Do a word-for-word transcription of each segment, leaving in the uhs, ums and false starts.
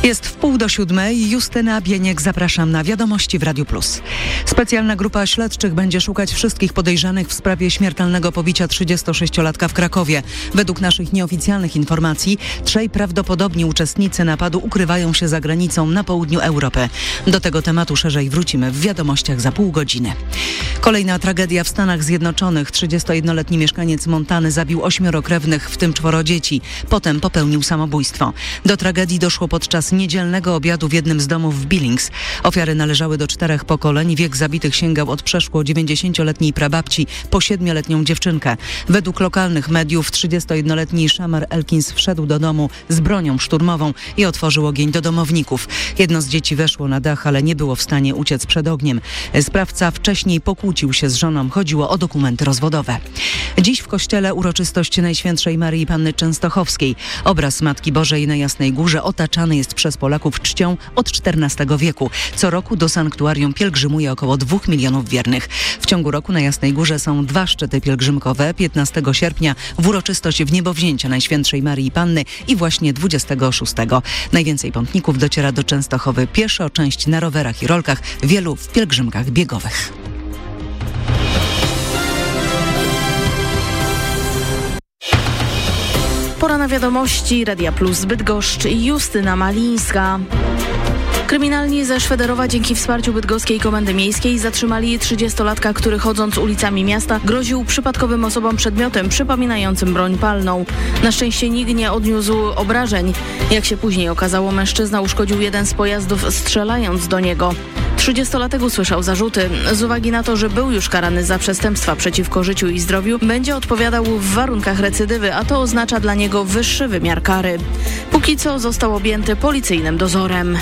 Jest w pół do siódmej. Justyna Bieniek, zapraszam na Wiadomości w Radiu Plus. Specjalna grupa śledczych będzie szukać wszystkich podejrzanych w sprawie śmiertelnego pobicia trzydziestosześciolatka w Krakowie. Według naszych nieoficjalnych informacji trzej prawdopodobni uczestnicy napadu ukrywają się za granicą na południu Europy. Do tego tematu szerzej wrócimy w Wiadomościach za pół godziny. Kolejna tragedia w Stanach Zjednoczonych. trzydziestojednoletni mieszkaniec Montany zabił ośmioro krewnych, w tym czworo dzieci. Potem popełnił samobójstwo. Do tragedii doszło podczas niedzielnego obiadu w jednym z domów w Billings. Ofiary należały do czterech pokoleń. Wiek zabitych sięgał od przeszło dziewięćdziesięcioletniej prababci po siedmioletnią dziewczynkę. Według lokalnych mediów trzydziestojednoletni Shamar Elkins wszedł do domu z bronią szturmową i otworzył ogień do domowników. Jedno z dzieci weszło na dach, ale nie było w stanie uciec przed ogniem. Sprawca wcześniej pokłócił się z żoną. Chodziło o dokumenty rozwodowe. Dziś w kościele uroczystość Najświętszej Maryi Panny Częstochowskiej. Obraz Matki Bożej na Jasnej Górze otaczany jest przez Polaków czcią od czternastego wieku. Co roku do sanktuarium pielgrzymuje około dwóch milionów wiernych. W ciągu roku na Jasnej Górze są dwa szczyty pielgrzymkowe. piętnastego sierpnia w uroczystość wniebowzięcia Najświętszej Maryi Panny i właśnie dwudziestego szóstego. Najwięcej pątników dociera do Częstochowy pieszo, część na rowerach i rolkach, wielu w pielgrzymkach biegowych. Pora na Wiadomości Radia Plus Bydgoszcz i Justyna Malińska. Kryminalni ze Szwederowa dzięki wsparciu bydgoskiej Komendy Miejskiej zatrzymali trzydziestolatka, który chodząc ulicami miasta groził przypadkowym osobom przedmiotem przypominającym broń palną. Na szczęście nikt nie odniósł obrażeń. Jak się później okazało, mężczyzna uszkodził jeden z pojazdów, strzelając do niego. trzydziestolatek usłyszał zarzuty. Z uwagi na to, że był już karany za przestępstwa przeciwko życiu i zdrowiu, będzie odpowiadał w warunkach recydywy, a to oznacza dla niego wyższy wymiar kary. Póki co został objęty policyjnym dozorem.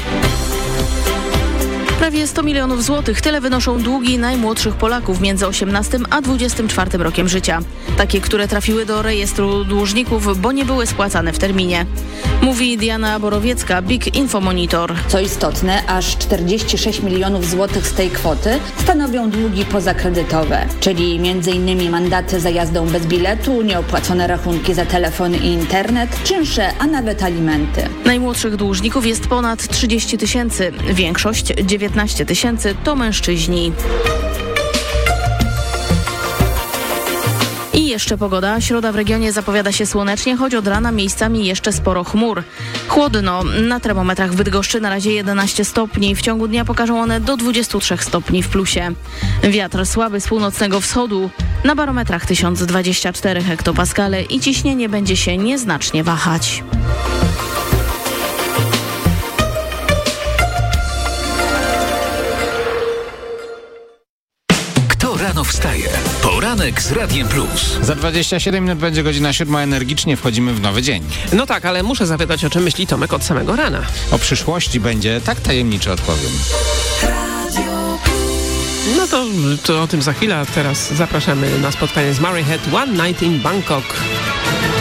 Prawie sto milionów złotych. Tyle wynoszą długi najmłodszych Polaków między osiemnastym a dwudziestym czwartym rokiem życia. Takie, które trafiły do rejestru dłużników, bo nie były spłacane w terminie. Mówi Diana Borowiecka, Big Info Monitor. Co istotne, aż czterdzieści sześć milionów złotych z tej kwoty stanowią długi pozakredytowe, czyli między innymi mandaty za jazdą bez biletu, nieopłacone rachunki za telefon i internet, czynsze, a nawet alimenty. Najmłodszych dłużników jest ponad trzydzieści tysięcy. Większość, dziewiętnaście tysięcy, to mężczyźni. I jeszcze pogoda. Środa w regionie zapowiada się słonecznie, choć od rana miejscami jeszcze sporo chmur. Chłodno. Na termometrach w Bydgoszczy na razie jedenaście stopni. W ciągu dnia pokażą one do dwudziestu trzech stopni w plusie. Wiatr słaby z północnego wschodu. Na barometrach tysiąc dwadzieścia cztery hektopaskale i ciśnienie będzie się nieznacznie wahać. Rano wstaje. Poranek z Radiem Plus. Za dwadzieścia siedem minut będzie godzina siódma. Energicznie wchodzimy w nowy dzień. No tak, ale muszę zapytać, o czym myśli Tomek od samego rana. O przyszłości będzie tak tajemniczo odpowiem. No to, to o tym za chwilę, a teraz zapraszamy na spotkanie z Murray Head One Night in Bangkok.